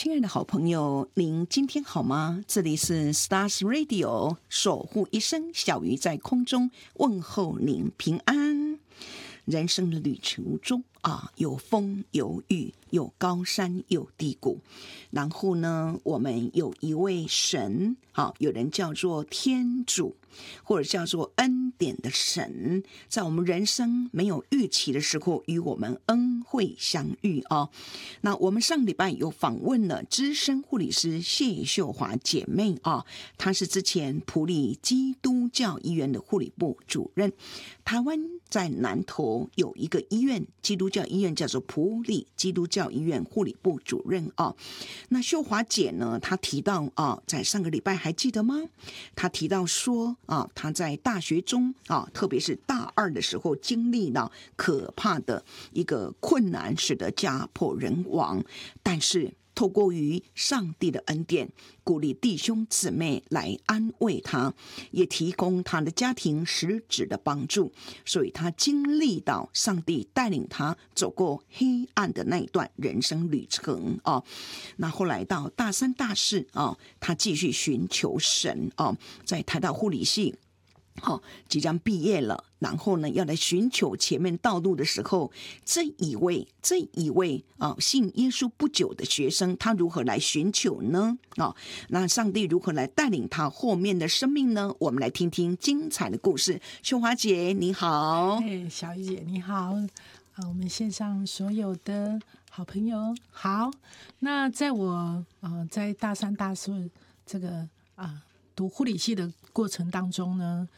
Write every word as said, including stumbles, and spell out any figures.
亲爱的好朋友，您今天好吗？这里是 Stars Radio 守护一生，小鱼在空中问候您平安。人生的旅途中啊，有风有雨，有高山有低谷。然后呢，我们有一位神，啊，有人叫做天主，或者叫做恩典的神，在我们人生没有预期的时候，与我们恩惠相遇啊。那我们上礼拜有访问了资深护理师谢秀华姐妹啊，她是之前埔里基督教医院的护理部主任。台湾在南投有一个医院，基督教医院叫做埔里基督教医院护理部主任啊。那秀华姐呢，她提到啊，在上个礼拜还记得吗？她提到说啊，她在大学中啊，特别是大二的时候，经历了可怕的一个困难，使得家破人亡，但是透过于上帝的恩典，鼓励弟兄姊妹来安慰他，也提供他的家庭实质的帮助，所以他经历到上帝带领他走过黑暗的那一段人生旅程啊。那后来到大三大四啊，他继续寻求神啊，在台大护理系好，即将毕业了，然后呢，要来寻求前面道路的时候，这一位这一位啊，信耶稣不久的学生，他如何来寻求呢？啊，那上帝如何来带领他后面的生命呢？我们来听听精彩的故事。秀华姐，你好。 哎，小玉姐，你好。啊，我们线上所有的好朋友好。那在我呃在大三大四这个啊。读护理系的过程当中呢，